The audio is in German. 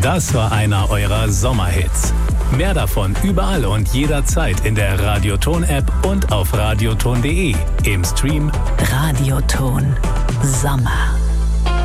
Das war einer eurer Sommerhits. Mehr davon überall und jederzeit in der Radioton-App und auf radioton.de. Im Stream Radioton Sommer.